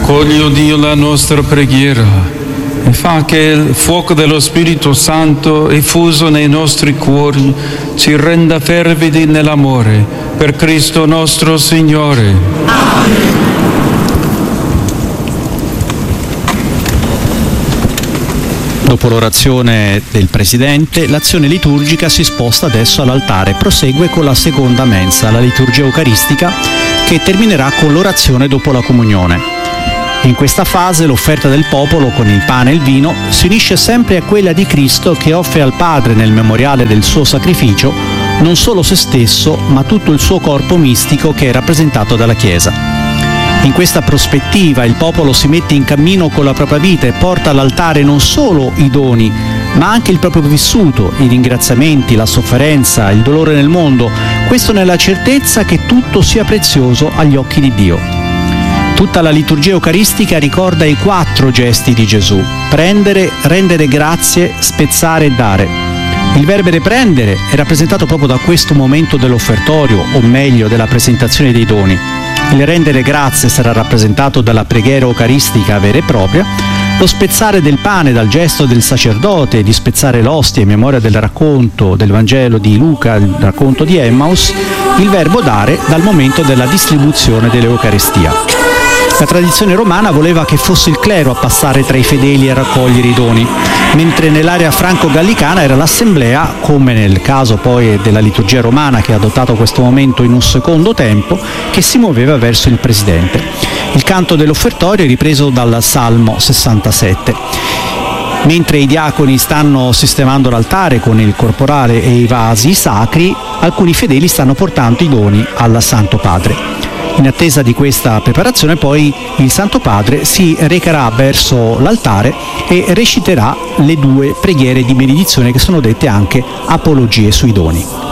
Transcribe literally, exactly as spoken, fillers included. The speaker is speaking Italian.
Accogli, o Dio, la nostra preghiera e fa che il fuoco dello Spirito Santo effuso nei nostri cuori ci renda fervidi nell'amore per Cristo nostro Signore. Amen. Dopo l'orazione del Presidente, l'azione liturgica si sposta adesso all'altare, prosegue con la seconda mensa, la liturgia eucaristica, che terminerà con l'orazione dopo la comunione. In questa fase l'offerta del popolo con il pane e il vino si unisce sempre a quella di Cristo, che offre al Padre nel memoriale del suo sacrificio non solo se stesso, ma tutto il suo corpo mistico che è rappresentato dalla Chiesa. In questa prospettiva il popolo si mette in cammino con la propria vita e porta all'altare non solo i doni, ma anche il proprio vissuto, i ringraziamenti, la sofferenza, il dolore nel mondo, questo nella certezza che tutto sia prezioso agli occhi di Dio. Tutta la liturgia eucaristica ricorda i quattro gesti di Gesù: prendere, rendere grazie, spezzare e dare. Il verbo prendere è rappresentato proprio da questo momento dell'offertorio, o meglio della presentazione dei doni. Il rendere grazie sarà rappresentato dalla preghiera eucaristica vera e propria, lo spezzare del pane dal gesto del sacerdote di spezzare l'ostia in memoria del racconto del Vangelo di Luca, il racconto di Emmaus, il verbo dare dal momento della distribuzione dell'Eucaristia. La tradizione romana voleva che fosse il clero a passare tra i fedeli a raccogliere i doni, mentre nell'area franco-gallicana era l'assemblea, come nel caso poi della liturgia romana che ha adottato questo momento in un secondo tempo, che si muoveva verso il presidente. Il canto dell'offertorio è ripreso dal Salmo sessantasette. Mentre i diaconi stanno sistemando l'altare con il corporale e i vasi sacri, alcuni fedeli stanno portando i doni al Santo Padre. In attesa di questa preparazione poi il Santo Padre si recherà verso l'altare e reciterà le due preghiere di benedizione che sono dette anche apologie sui doni.